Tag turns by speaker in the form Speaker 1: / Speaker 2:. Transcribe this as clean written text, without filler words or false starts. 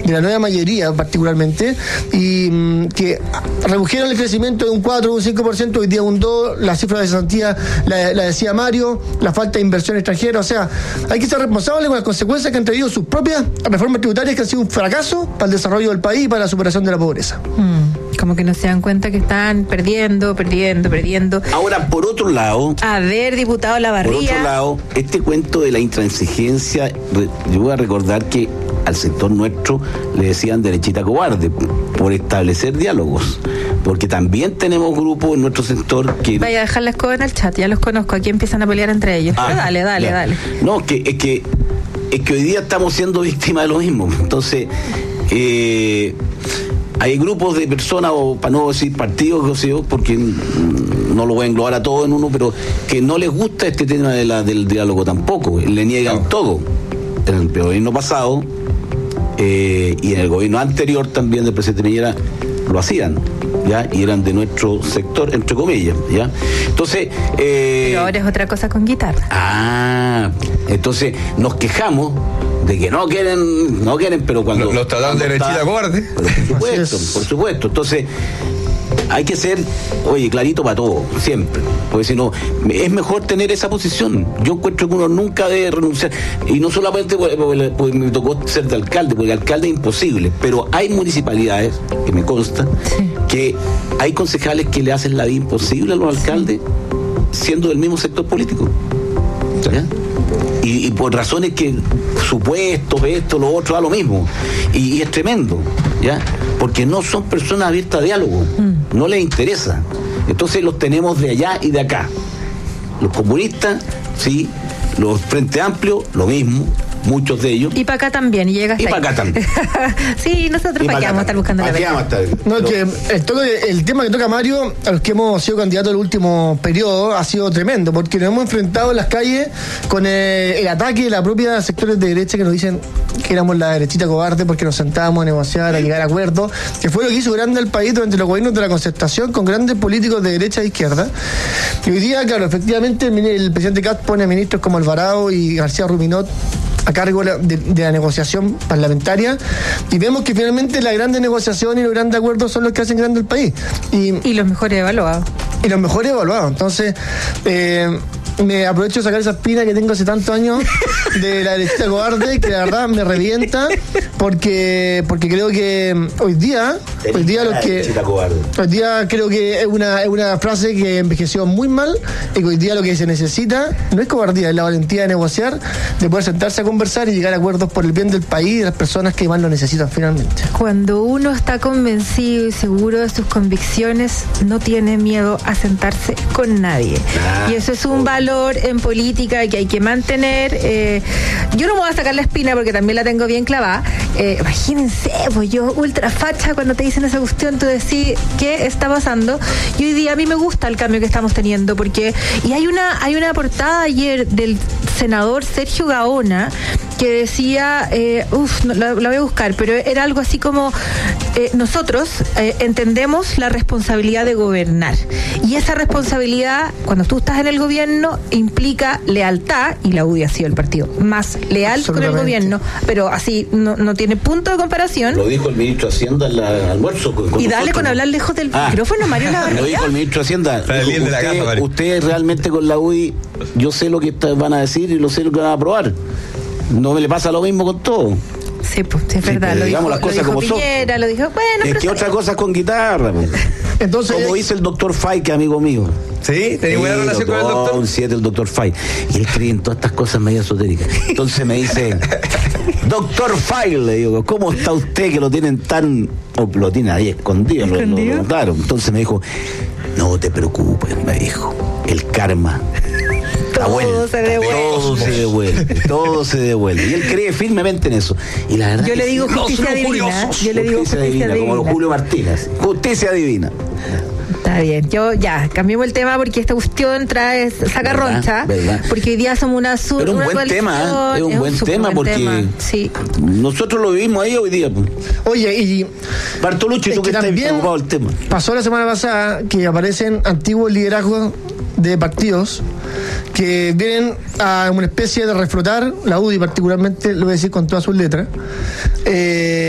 Speaker 1: de la nueva mayoría particularmente, y que redujeron el crecimiento de un 4 o un 5%, hoy día un 2%, la cifra de cesantía la decía Mario, la falta de inversión extranjera. O sea, hay que ser responsable con las consecuencias que han traído sus propias reformas tributarias, que han sido un fracaso para el desarrollo del país y para la superación de la pobreza.
Speaker 2: Como que no se dan cuenta que están perdiendo.
Speaker 3: Ahora, por otro lado,
Speaker 2: a ver, diputado Lavarría,
Speaker 3: por otro lado, este cuento de la intransigencia, yo voy a recordar que al sector nuestro le decían derechita cobarde por establecer diálogos, porque también tenemos grupos en nuestro sector que...
Speaker 2: Vaya a dejar la escoba en el chat, ya los conozco, aquí empiezan a pelear entre ellos. Dale.
Speaker 3: No, es que hoy día estamos siendo víctimas de lo mismo. Entonces, hay grupos de personas, o para no decir partidos, porque no lo voy a englobar a todos en uno, pero que no les gusta este tema del diálogo tampoco, le niegan todo. En el gobierno pasado y en el gobierno anterior también del presidente Piñera lo hacían, ¿ya? Y eran de nuestro sector, entre comillas, ¿ya? Entonces...
Speaker 2: pero ahora es otra cosa con guitarra.
Speaker 3: Entonces nos quejamos de que no quieren, pero cuando...
Speaker 4: Los trataron de derechita cobarde.
Speaker 3: Por supuesto. Entonces, hay que ser, clarito para todo, siempre. Porque si no, es mejor tener esa posición. Yo encuentro que uno nunca debe renunciar. Y no solamente porque me tocó ser de alcalde, porque alcalde es imposible. Pero hay municipalidades, que me consta, que hay concejales que le hacen la vida imposible a los alcaldes, siendo del mismo sector político. ¿Ya? Y por razones que supuestos, esto, lo otro, da lo mismo. Y es tremendo, ¿ya? Porque no son personas abiertas a diálogo, no les interesa. Entonces los tenemos de allá y de acá. Los comunistas, sí, los Frente Amplio, lo mismo, muchos de ellos.
Speaker 2: Y para acá también, y llegas
Speaker 3: y para acá también.
Speaker 2: Sí, nosotros para qué vamos a estar buscando la verdad.
Speaker 1: No, que el tema que toca Mario, a los que hemos sido candidatos en el último periodo, ha sido tremendo, porque nos hemos enfrentado en las calles con el ataque de la propia sectores de derecha que nos dicen que éramos la derechita cobarde porque nos sentábamos a negociar, a llegar a acuerdos, que fue lo que hizo grande el país durante los gobiernos de la concertación con grandes políticos de derecha e izquierda. Y hoy día, claro, efectivamente el presidente Kast pone a ministros como Alvarado y García Ruminot a cargo de la negociación parlamentaria, y vemos que finalmente las grandes negociaciones y los grandes acuerdos son los que hacen grande el país.
Speaker 2: Y los mejores evaluados.
Speaker 1: Entonces, me aprovecho de sacar esa espina que tengo hace tantos años de la derechita cobarde, que la verdad me revienta, porque creo que hoy día creo que es una frase que envejeció muy mal, y que hoy día lo que se necesita no es cobardía, es la valentía de negociar, de poder sentarse a conversar y llegar a acuerdos por el bien del país y de las personas que más lo necesitan finalmente.
Speaker 2: Cuando uno está convencido y seguro de sus convicciones, no tiene miedo a sentarse con nadie. Y eso es un valor en política que hay que mantener. Yo no me voy a sacar la espina porque también la tengo bien clavada. Imagínense, pues yo ultra facha, cuando te dicen esa cuestión, tú decís, ¿qué está pasando? Y hoy día a mí me gusta el cambio que estamos teniendo, porque hay una portada ayer del senador Sergio Gaona que decía, la voy a buscar, pero era algo así como, nosotros entendemos la responsabilidad de gobernar, y esa responsabilidad, cuando tú estás en el gobierno, implica lealtad, y la UDI ha sido el partido más leal con el gobierno, pero así no tiene punto de comparación.
Speaker 3: Lo dijo el ministro de Hacienda en el almuerzo con
Speaker 2: y dale nosotros, con hablar lejos del micrófono, Mario Lavarría.
Speaker 3: Lo dijo el ministro de Hacienda. Ustedes realmente con la UDI, yo sé lo que van a decir y lo sé lo que van a aprobar. No me le pasa lo mismo con todo.
Speaker 2: Sí, pues es verdad. Lo
Speaker 3: digamos
Speaker 2: dijo,
Speaker 3: las cosas
Speaker 2: lo dijo
Speaker 3: como
Speaker 2: Piñera,
Speaker 3: son.
Speaker 2: Lo dijo, bueno,
Speaker 3: es que otra cosa con guitarra. Pues. Entonces, como dice el doctor Fay, que es amigo mío.
Speaker 4: ¿Sí? ¿Tenés buena relación con el doctor?
Speaker 3: Un 7, el doctor Fay. Y él cree en todas estas cosas medio esotéricas. Entonces me dice, doctor Fay, le digo, ¿cómo está usted que lo tienen tan... o lo tiene ahí escondido? Lo notaron. Entonces me dijo, no te preocupes, me dijo, el karma...
Speaker 2: Todo
Speaker 3: se devuelve. Y él cree firmemente en eso. Y la verdad,
Speaker 2: yo le digo justicia divina. Yo le digo justicia divina.
Speaker 3: Como Julio Martínez. Justicia divina.
Speaker 2: Está bien, yo ya, cambiemos el tema porque esta cuestión saca roncha, porque hoy día somos una
Speaker 3: pero un buen tema, es un buen tema porque
Speaker 2: sí.
Speaker 3: Nosotros lo vivimos ahí hoy día.
Speaker 1: Oye, y
Speaker 3: Bartolucci, tú que estás preocupado del tema.
Speaker 1: Pasó la semana pasada que aparecen antiguos liderazgos de partidos que vienen a una especie de reflotar, la UDI particularmente, lo voy a decir con todas sus letras,